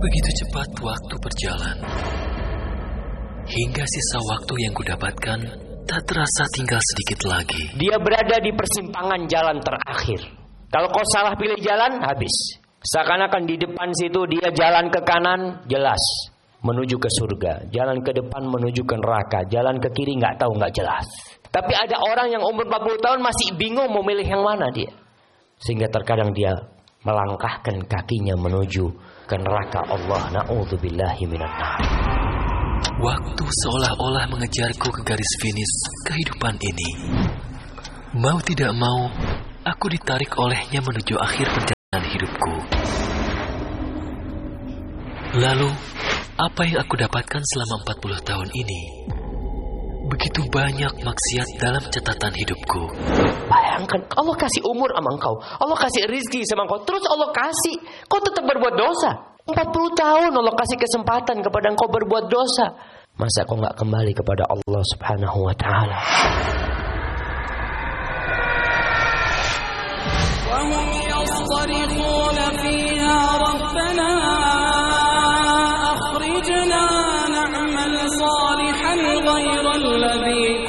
Begitu cepat waktu berjalan. Hingga sisa waktu yang kudapatkan tak terasa tinggal sedikit lagi. Dia berada di persimpangan jalan terakhir. Kalau kau salah pilih jalan, habis. Seakan-akan di depan situ dia jalan ke kanan, jelas menuju ke surga. Jalan ke depan menuju ke neraka. Jalan ke kiri nggak tahu, nggak jelas. Tapi ada orang yang umur 40 tahun masih bingung mau milih yang mana dia. Sehingga terkadang dia melangkahkan kakinya menuju ke neraka Allah. Na'udzubillahi minan nar. Waktu seolah-olah mengejarku ke garis finish kehidupan ini. Mau tidak mau, aku ditarik olehnya menuju akhir perjalanan hidupku. Lalu, apa yang aku dapatkan selama 40 tahun ini? Begitu banyak maksiat dalam catatan hidupku. Bayangkan, Allah kasih umur sama engkau, Allah kasih rizki sama engkau, terus Allah kasih, kau tetap berbuat dosa. 40 tahun Allah kasih kesempatan kepada engkau berbuat dosa. Masa kau gak kembali kepada Allah subhanahu wa ta'ala? وهم يصطرخون فيها ربنا أخرجنا نعمل صالحا غير الذي